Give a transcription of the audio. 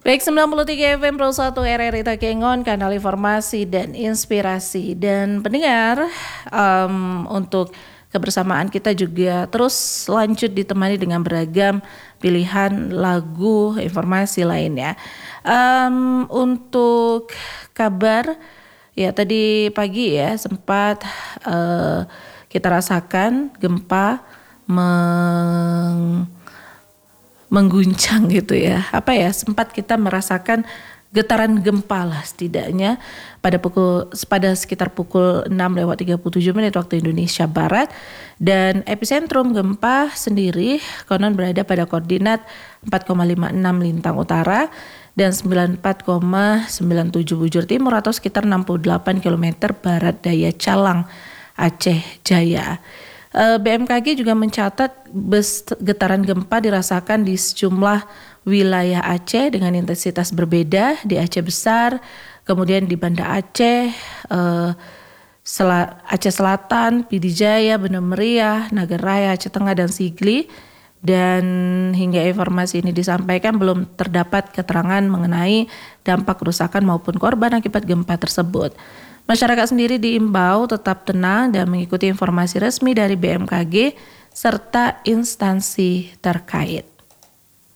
Baik, 93 FM Pro 1 RRI Takengon, kanal informasi dan inspirasi. Dan pendengar, untuk kebersamaan kita juga terus lanjut ditemani dengan beragam pilihan lagu informasi lainnya. Untuk kabar, ya tadi pagi ya sempat kita rasakan gempa mengguncang gitu ya. Sempat kita merasakan getaran gempa lah setidaknya pada sekitar pukul 6:37 waktu Indonesia Barat, dan epicentrum gempa sendiri konon berada pada koordinat 4,56 lintang utara dan 94,97 bujur timur atau sekitar 68 km barat daya Calang, Aceh Jaya. BMKG juga mencatat getaran gempa dirasakan di sejumlah wilayah Aceh dengan intensitas berbeda. Di Aceh Besar, kemudian di Banda Aceh, Aceh Selatan, Pidi Jaya, Banda Meriah, Naga Raya, Aceh Tengah, dan Sigli. Dan hingga informasi ini disampaikan belum terdapat keterangan mengenai dampak kerusakan maupun korban akibat gempa tersebut. Masyarakat sendiri diimbau tetap tenang dan mengikuti informasi resmi dari BMKG serta instansi terkait.